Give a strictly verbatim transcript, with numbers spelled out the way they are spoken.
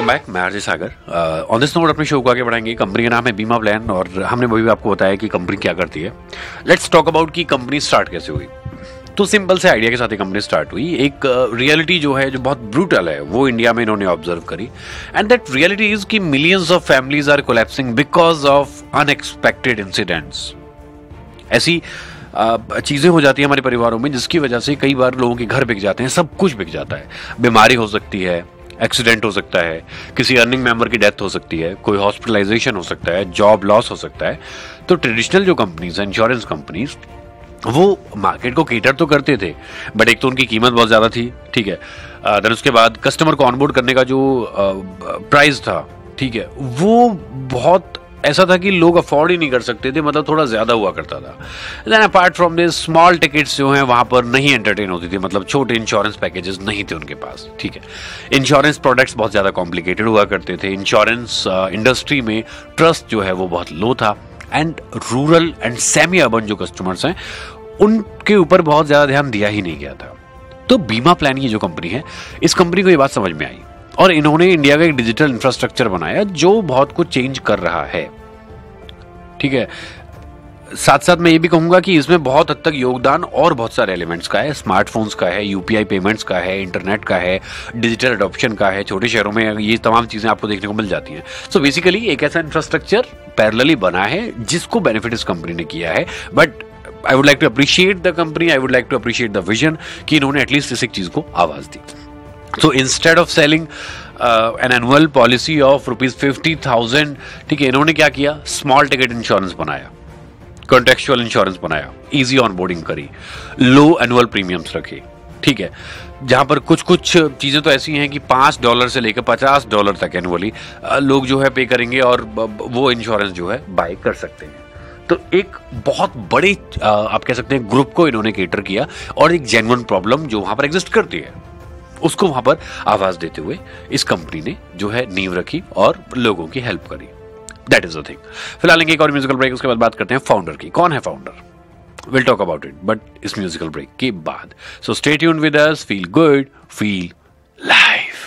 Welcome back. मैं RJ Sagar. On this note अपने show को आगे बढ़ाएंगे। कंपनी का नाम है बीमा प्लान और हमने वही आपको बताया कि कंपनी क्या करती है। लेट्स टॉक अबाउट कि कंपनी स्टार्ट कैसे हुई। तो सिंपल से आइडिया के साथ ही कंपनी स्टार्ट हुई। एक रियलिटी uh, जो है जो बहुत ब्रूटल है वो इंडिया में इन्होंने ऑब्जर्व करी एंड दैट रियलिटी इज कि millions of families are collapsing because of unexpected incidents. ऐसी uh, चीजें हो जाती है हमारे परिवारों में जिसकी वजह से कई बार लोगों के घर बिक जाते हैं, सब कुछ बिक जाता है। बीमारी हो सकती है, एक्सीडेंट हो सकता है, किसी अर्निंग मेंबर की डेथ हो सकती है, कोई हॉस्पिटलाइजेशन हो सकता है, जॉब लॉस हो सकता है। तो ट्रेडिशनल जो कंपनीज है, इंश्योरेंस कंपनीज, वो मार्केट को केटर तो करते थे बट एक तो उनकी कीमत बहुत ज्यादा थी, ठीक है। देन उसके बाद कस्टमर को ऑनबोर्ड करने का जो प्राइस था, ठीक है, वो बहुत ऐसा था कि लोग अफोर्ड ही नहीं कर सकते थे, मतलब थोड़ा ज्यादा हुआ करता था। Then apart from this small tickets जो हैं वहां पर नहीं एंटरटेन होती थी, मतलब छोटे इंश्योरेंस पैकेजेस नहीं थे उनके पास, ठीक है। इंश्योरेंस प्रोडक्ट्स बहुत ज्यादा कॉम्प्लिकेटेड हुआ करते थे। इंश्योरेंस इंडस्ट्री में ट्रस्ट जो है वो बहुत लो था and rural and semi urban जो कस्टमर्स हैं उनके ऊपर बहुत ज्यादा ध्यान दिया ही नहीं गया था। तो बीमा प्लान की जो कंपनी है, इस कंपनी को ये बात समझ में आई और इन्होंने इंडिया का एक डिजिटल इंफ्रास्ट्रक्चर बनाया जो बहुत कुछ चेंज कर रहा है, ठीक है। साथ साथ मैं ये भी कहूंगा कि इसमें बहुत हद तक योगदान और बहुत सारे एलिमेंट्स का है। स्मार्टफोन्स का है, यूपीआई पेमेंट्स का है, इंटरनेट का है, डिजिटल अडॉप्शन का है। छोटे शहरों में ये तमाम चीजें आपको देखने को मिल जाती हैं। सो बेसिकली एक ऐसा इंफ्रास्ट्रक्चर पैरेलली बना है जिसको बेनिफिट इस कंपनी ने किया है। But I would like to appreciate the company, I would like to appreciate the vision कि इन्होंने एटलीस्ट इस एक चीज को आवाज दी। So instead of selling an annual policy of rupees fifty thousand, ठीक है, इन्होंने क्या किया, स्मॉल टिकट इंश्योरेंस बनाया, कॉन्टेक्चुअल इंश्योरेंस बनाया, इजी ऑनबोर्डिंग करी, लो एनुअल प्रीमियम्स रखे, ठीक है। जहां पर कुछ कुछ चीजें तो ऐसी हैं कि पांच डॉलर से लेकर पचास डॉलर तक एनुअली लोग जो है पे करेंगे और वो इंश्योरेंस जो है बाय कर सकते हैं। तो एक बहुत बड़े आप कह सकते हैं ग्रुप को इन्होंने केटर किया और एक जेन्युइन प्रॉब्लम जो वहां पर एग्जिस्ट करती है उसको वहां पर आवाज देते हुए इस कंपनी ने जो है नींव रखी और लोगों की हेल्प करी। That is the thing. फिलहाल एक और म्यूजिकल ब्रेक, उसके बाद बात करते हैं फाउंडर की। कौन है founder, will talk about it but इस म्यूजिकल ब्रेक के बाद। So stay tuned with us, feel good, feel live.